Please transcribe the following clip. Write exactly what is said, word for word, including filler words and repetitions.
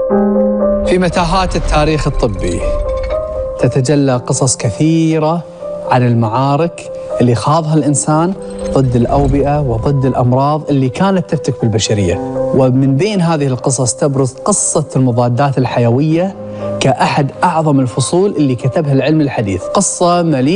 في متاهات التاريخ الطبي تتجلى قصص كثيرة عن المعارك اللي خاضها الإنسان ضد الأوبئة وضد الأمراض اللي كانت تفتك بالبشرية. ومن بين هذه القصص تبرز قصة المضادات الحيوية كأحد أعظم الفصول اللي كتبها العلم الحديث، قصة مليئة